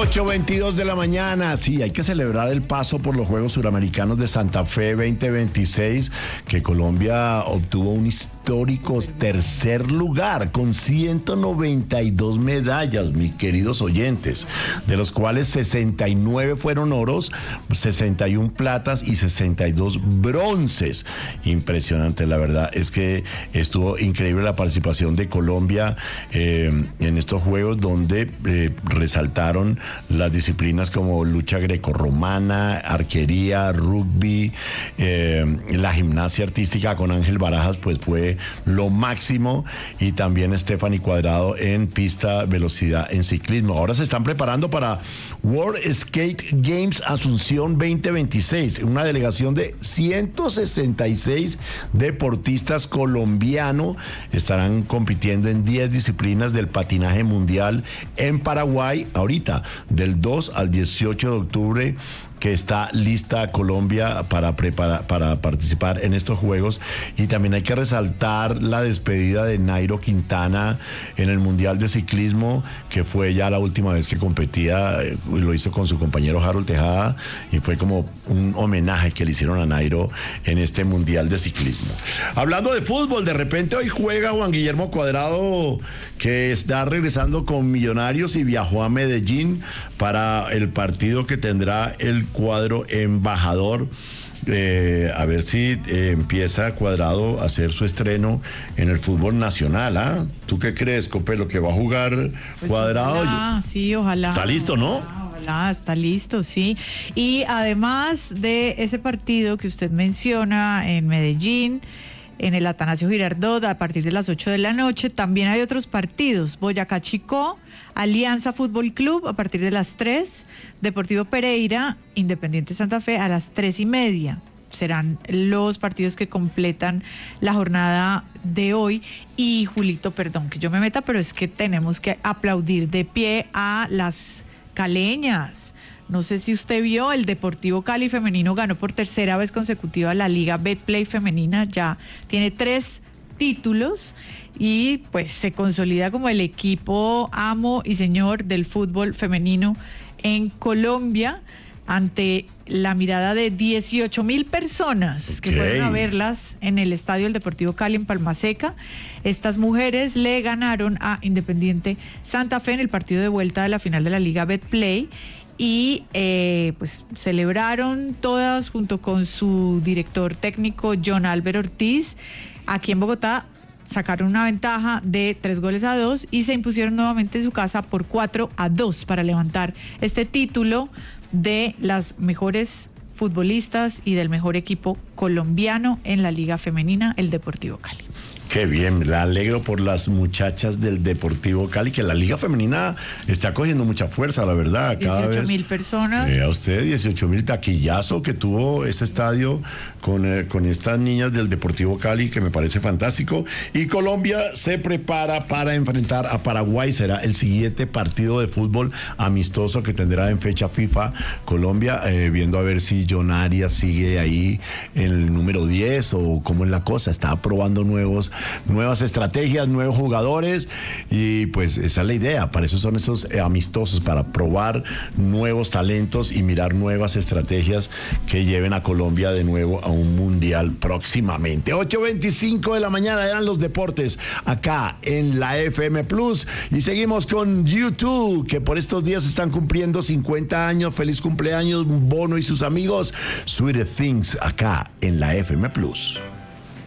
8:22 de la mañana. Sí, hay que celebrar el paso por los Juegos Suramericanos de Santa Fe 2026, que Colombia obtuvo un histórico tercer lugar con 192 medallas, mis queridos oyentes, de los cuales 69 fueron oros, 61 platas y 62 bronces. Impresionante, la verdad es que estuvo increíble la participación de Colombia en estos Juegos, donde resaltaron las disciplinas como lucha grecorromana, arquería, rugby, la gimnasia artística con Ángel Barajas pues fue lo máximo, y también Stephanie Cuadrado en pista velocidad en ciclismo. Ahora se están preparando para World Skate Games Asunción 2026, una delegación de 166 deportistas colombianos estarán compitiendo en 10 disciplinas del patinaje mundial en Paraguay ahorita, del 2 al 18 de octubre, que está lista Colombia para participar en estos Juegos. Y también hay que resaltar la despedida de Nairo Quintana en el Mundial de Ciclismo, que fue ya la última vez que competía, lo hizo con su compañero Harold Tejada, y fue como un homenaje que le hicieron a Nairo en este Mundial de Ciclismo. Hablando de fútbol, de repente hoy juega Juan Guillermo Cuadrado, que está regresando con Millonarios y viajó a Medellín para el partido que tendrá el cuadro embajador. A ver si empieza Cuadrado a hacer su estreno en el fútbol nacional, ¿ah? ¿Tú qué crees, Copelo, que va a jugar pues Cuadrado? Ojalá, sí, ojalá. ¿Está listo, no? Ojalá, está listo, sí. Y además de ese partido que usted menciona en Medellín, en el Atanasio Girardot, a partir de las 8 de la noche, también hay otros partidos. Boyacá Chicó, Alianza Fútbol Club a partir de las 3, Deportivo Pereira, Independiente Santa Fe a las 3:30. Serán los partidos que completan la jornada de hoy. Y Julito, perdón que yo me meta, pero es que tenemos que aplaudir de pie a las caleñas. No sé si usted vio, el Deportivo Cali femenino ganó por tercera vez consecutiva la Liga Betplay femenina, ya tiene 3 títulos y pues se consolida como el equipo amo y señor del fútbol femenino en Colombia, ante la mirada de 18,000 personas que fueron a verlas en el estadio del Deportivo Cali en Palmaseca. Estas mujeres le ganaron a Independiente Santa Fe en el partido de vuelta de la final de la Liga Betplay. Y pues celebraron todas junto con su director técnico John Álvaro Ortiz. Aquí en Bogotá sacaron una ventaja de 3-2 y se impusieron nuevamente en su casa por 4-2 para levantar este título de las mejores futbolistas y del mejor equipo colombiano en la Liga Femenina, el Deportivo Cali. Qué bien, me alegro por las muchachas del Deportivo Cali, que la Liga Femenina está cogiendo mucha fuerza, la verdad. 18,000 personas. Vea usted, 18,000, taquillazo que tuvo ese estadio con estas niñas del Deportivo Cali, que me parece fantástico. Y Colombia se prepara para enfrentar a Paraguay. Será el siguiente partido de fútbol amistoso que tendrá en fecha FIFA Colombia, viendo a ver si John Arias sigue ahí en el número 10 o cómo es la cosa. Está probando nuevas estrategias, nuevos jugadores, y pues esa es la idea. Para eso son esos amistosos, para probar nuevos talentos y mirar nuevas estrategias que lleven a Colombia de nuevo a un mundial próximamente. 8:25 de la mañana eran los deportes acá en la FM Plus, y seguimos con YouTube, que por estos días están cumpliendo 50 años. Feliz cumpleaños Bono y sus amigos. Sweet Things acá en la FM Plus.